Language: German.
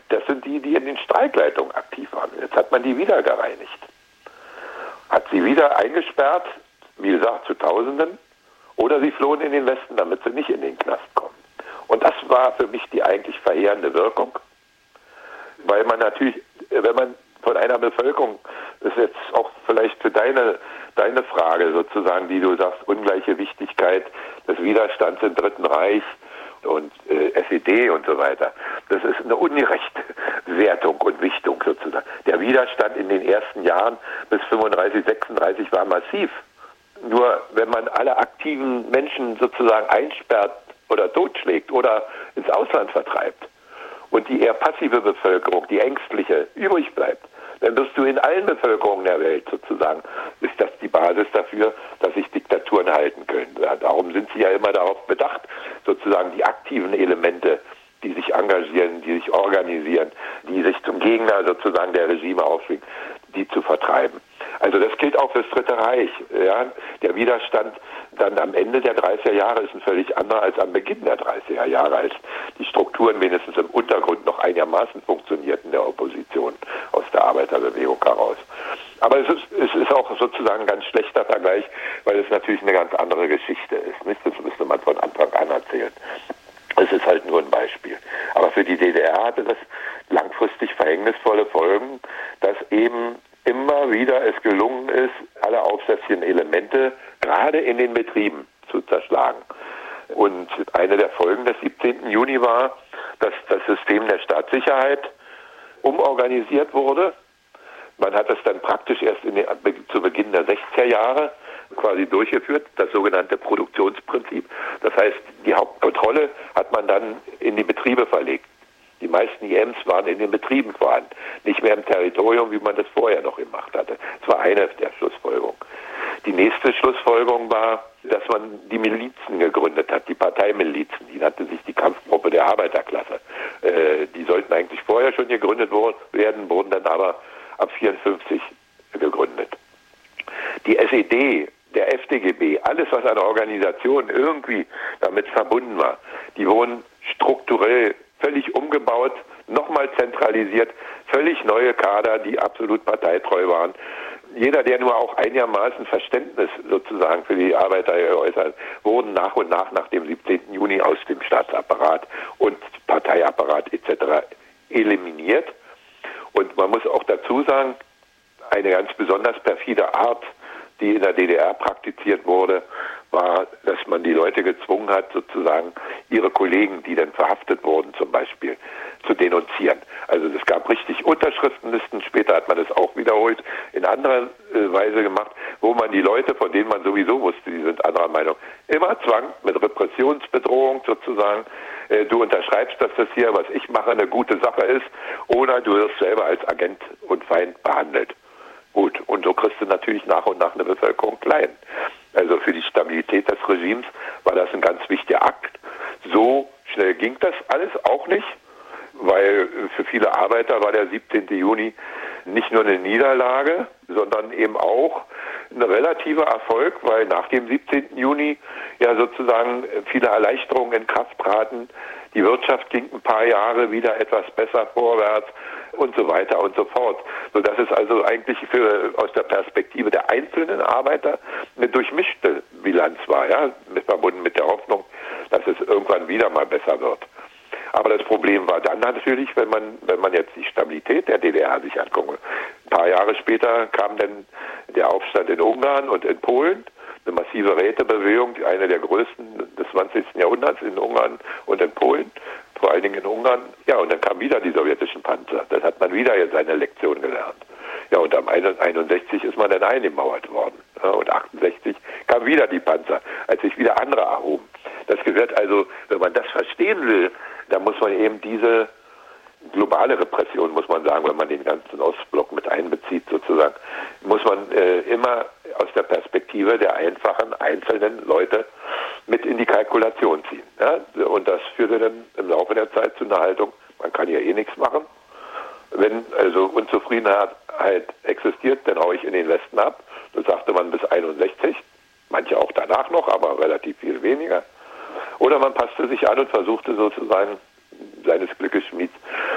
das sind die, die in den Streikleitungen aktiv waren. Jetzt hat man die wieder gereinigt. Hat sie wieder eingesperrt, wie gesagt, zu Tausenden, oder sie flohen in den Westen, damit sie nicht in den Knast kommen. Und das war für mich die eigentlich verheerende Wirkung, weil man natürlich, wenn man von einer Bevölkerung, das ist jetzt auch vielleicht für deine Frage sozusagen, die du sagst, ungleiche Wichtigkeit des Widerstands im Dritten Reich und SED und so weiter. Das ist eine ungerechte Wertung und Wichtung sozusagen. Der Widerstand in den ersten Jahren bis 35, 36 war massiv. Nur wenn man alle aktiven Menschen sozusagen einsperrt oder totschlägt oder ins Ausland vertreibt und die eher passive Bevölkerung, die ängstliche, übrig bleibt, dann wirst du in allen Bevölkerungen der Welt sozusagen, ist das die Basis dafür, dass sich Diktaturen halten können. Darum sind sie ja immer darauf bedacht, sozusagen die aktiven Elemente, die sich engagieren, die sich organisieren, die sich zum Gegner sozusagen der Regime aufschwingen, die zu vertreiben. Also das gilt auch fürs Dritte Reich. Ja? Der Widerstand dann am Ende der 30er Jahre ist ein völlig anderer als am Beginn der 30er Jahre, als die Strukturen wenigstens im Untergrund noch einigermaßen funktionierten der Opposition aus der Arbeiterbewegung heraus. Aber es ist auch sozusagen ein ganz schlechter Vergleich, weil es natürlich eine ganz andere Geschichte ist. Nicht? Das müsste man von Anfang an erzählen. Es ist halt nur ein Beispiel. Aber für die DDR hatte das langfristig verhängnisvolle Folgen, dass eben immer wieder es gelungen ist, alle aufsässigen Elemente gerade in den Betrieben zu zerschlagen. Und eine der Folgen des 17. Juni war, dass das System der Staatssicherheit umorganisiert wurde. Man hat es dann praktisch erst zu Beginn der 60er Jahre quasi durchgeführt, das sogenannte Produktionsprinzip. Das heißt, die Hauptkontrolle hat man dann in die Betriebe verlegt. Die meisten IMs waren in den Betrieben vorhanden, nicht mehr im Territorium, wie man das vorher noch gemacht hatte. Das war eine der Schlussfolgerungen. Die nächste Schlussfolgerung war, dass man die Milizen gegründet hat, die Parteimilizen. Die nannte sich die Kampfgruppe der Arbeiterklasse. Die sollten eigentlich vorher schon gegründet werden, wurden dann aber ab 1954 gegründet. Die SED, der FDGB, alles was an Organisationen irgendwie damit verbunden war, die wurden strukturell völlig umgebaut, nochmal zentralisiert, völlig neue Kader, die absolut parteitreu waren. Jeder, der nur auch einigermaßen Verständnis sozusagen für die Arbeiter geäußert hat, wurden nach und nach dem 17. Juni aus dem Staatsapparat und Parteiapparat etc. eliminiert. Und man muss auch dazu sagen, eine ganz besonders perfide Art, die in der DDR praktiziert wurde, war, dass man die Leute gezwungen hat, sozusagen ihre Kollegen, die dann verhaftet wurden zum Beispiel, zu denunzieren. Also es gab richtig Unterschriftenlisten, später hat man das auch wiederholt, in anderer Weise gemacht, wo man die Leute, von denen man sowieso wusste, die sind anderer Meinung, immer zwang, mit Repressionsbedrohung sozusagen, du unterschreibst, dass das hier, was ich mache, eine gute Sache ist, oder du wirst selber als Agent und Feind behandelt. Gut, und so kriegst du natürlich nach und nach eine Bevölkerung klein. Also für die Stabilität des Regimes war das ein ganz wichtiger Akt. So schnell ging das alles auch nicht, weil für viele Arbeiter war der 17. Juni nicht nur eine Niederlage, sondern eben auch ein relativer Erfolg, weil nach dem 17. Juni ja sozusagen viele Erleichterungen in Kraft traten. Die Wirtschaft ging ein paar Jahre wieder etwas besser vorwärts und so weiter und so fort. Sodass es also eigentlich aus der Perspektive der einzelnen Arbeiter eine durchmischte Bilanz war, ja, verbunden mit der Hoffnung, dass es irgendwann wieder mal besser wird. Aber das Problem war dann natürlich, wenn man jetzt die Stabilität der DDR sich anguckt. Ein paar Jahre später kam dann der Aufstand in Ungarn und in Polen, eine massive Rätebewegung, eine der größten des 20. Jahrhunderts in Ungarn und in Polen, vor allen Dingen in Ungarn. Ja, und dann kamen wieder die sowjetischen Panzer. Dann hat man wieder seine Lektion gelernt. Ja, und am 61 ist man dann eingemauert worden. Ja, und 68 kamen wieder die Panzer, als sich wieder andere erhoben. Das gehört also, wenn man das verstehen will, dann muss man eben diese globale Repression, muss man sagen, wenn man den ganzen Ostblock mit einbezieht sozusagen, muss man immer aus der Perspektive der einfachen, einzelnen Leute mit in die Kalkulation ziehen. Ja? Und das führte dann im Laufe der Zeit zu einer Haltung, man kann hier eh nichts machen. Wenn also Unzufriedenheit existiert, dann haue ich in den Westen ab. Das sagte man bis 61, manche auch danach noch, aber relativ viel weniger. Oder man passte sich an und versuchte sozusagen seines Glückes Schmieds